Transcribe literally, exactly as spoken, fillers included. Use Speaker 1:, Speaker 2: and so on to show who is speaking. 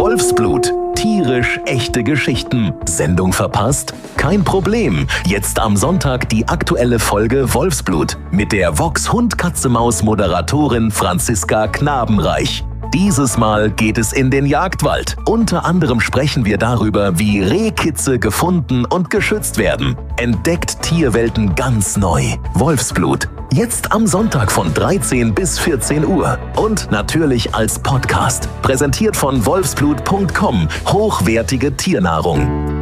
Speaker 1: Wolfsblut. Tierisch echte Geschichten. Sendung verpasst? Kein Problem. Jetzt am Sonntag die aktuelle Folge Wolfsblut mit der Vox-Hund-Katze-Maus-Moderatorin Franziska Knabenreich. Dieses Mal geht es in den Jagdwald. Unter anderem sprechen wir darüber, wie Rehkitze gefunden und geschützt werden. Entdeckt Tierwelten ganz neu. Wolfsblut. Jetzt am Sonntag von dreizehn bis vierzehn Uhr. Und natürlich als Podcast. Präsentiert von wolfsblut punkt com. Hochwertige Tiernahrung.